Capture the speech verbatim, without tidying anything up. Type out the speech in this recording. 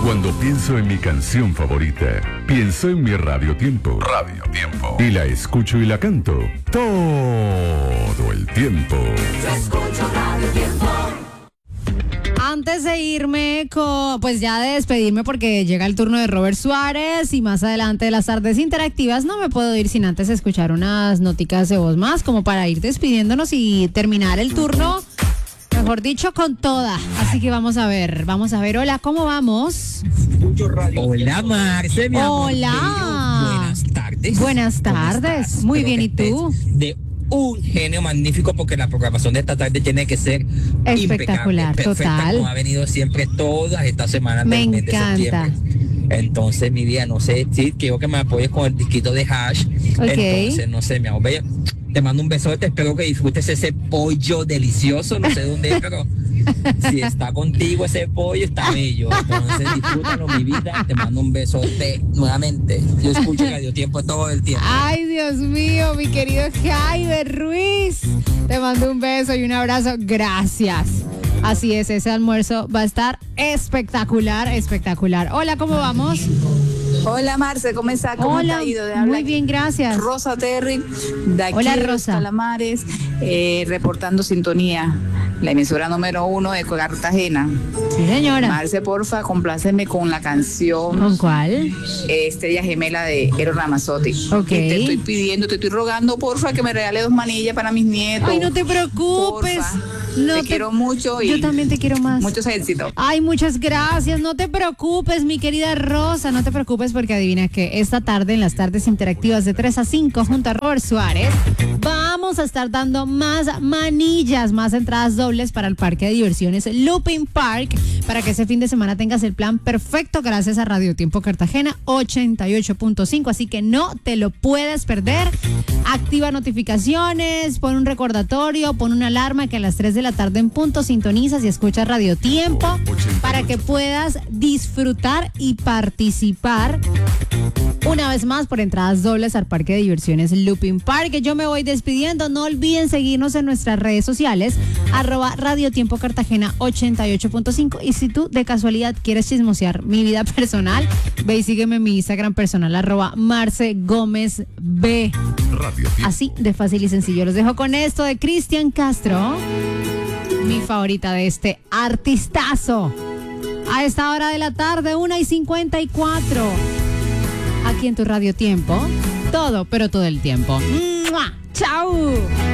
Cuando pienso en mi canción favorita, pienso en mi Radio Tiempo. Radio Tiempo. Y la escucho y la canto todo el tiempo. Yo escucho Radio Tiempo. Antes de irme, con, pues ya de despedirme porque llega el turno de Robert Suárez y más adelante de las tardes interactivas, no me puedo ir sin antes escuchar unas noticas de voz más como para ir despidiéndonos y terminar el turno, mejor dicho, con toda. Así que vamos a ver, vamos a ver. Hola, ¿cómo vamos? Hola, Marce, mi amor. Hola. Buenas tardes. Buenas tardes. Muy bien, ¿y tú? De un genio magnífico porque la programación de esta tarde tiene que ser espectacular, impecable, perfecta, total. como ha venido siempre todas estas semanas Me del mes de encanta. septiembre. Entonces, mi vida, no sé, sí, quiero que me apoyes con el disquito de Hash. Okay. Entonces, no sé, mi amor, bella, te mando un besote, espero que disfrutes ese pollo delicioso, no sé dónde es, pero si está contigo ese pollo, está bello. Entonces, disfrútalo, mi vida, te mando un besote nuevamente. Yo escucho Radio Tiempo todo el tiempo. Ay, Dios mío, mi querido Jaime Ruiz. Te mando un beso y un abrazo. Gracias. Así es, ese almuerzo va a estar espectacular, espectacular. Hola, ¿cómo vamos? Hola Marce, ¿cómo está? ¿Cómo Hola, te ha ido? De muy habla bien, gracias. Rosa Terry, de aquí Hola, de Los Rosa. Calamares, eh, reportando sintonía, la emisora número uno de Cartagena. Sí, señora. Marce, porfa, compláceme con la canción ¿Con cuál? eh, Estrella Gemela de Eros Ramazzotti. Ok. Y te estoy pidiendo, te estoy rogando, porfa, que me regale dos manillas para mis nietos. Ay, no te preocupes. Porfa. No te, quiero mucho y Yo también te quiero más. muchos éxitos. Ay, muchas gracias. No te preocupes, mi querida Rosa. No te preocupes porque adivina que esta tarde en las tardes interactivas de tres a cinco junto a Robert Suárez vamos a estar dando más manillas, más entradas dobles para el parque de diversiones Looping Park para que ese fin de semana tengas el plan perfecto gracias a Radio Tiempo Cartagena ochenta y ocho punto cinco. Así que no te lo puedes perder. Activa notificaciones, pon un recordatorio, pon una alarma que a las tres de la tarde en punto sintonizas y escuchas Radio Tiempo para que puedas disfrutar y participar una vez más por entradas dobles al parque de diversiones Looping Park. Yo me voy despidiendo. No olviden seguirnos en nuestras redes sociales, arroba Radio Tiempo Cartagena ochenta y ocho punto cinco. Y si tú de casualidad quieres chismosear mi vida personal, ve y sígueme en mi Instagram personal, arroba Marce Gómez B. Radio Tiempo. Así de fácil y sencillo. Los dejo con esto de Cristian Castro, mi favorita de este artistazo. A esta hora de la tarde, una y cincuenta y cuatro. Aquí en tu Radio Tiempo, todo, pero todo el tiempo. ¡Mua! ¡Chao!